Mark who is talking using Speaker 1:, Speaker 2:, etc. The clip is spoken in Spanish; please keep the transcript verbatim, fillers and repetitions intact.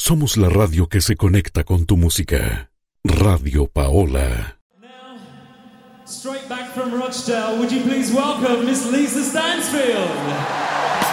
Speaker 1: Somos la radio que se conecta con tu música. Radio Paola.
Speaker 2: Now, straight back from Rochdale, would you please welcome Miss Lisa Stansfield?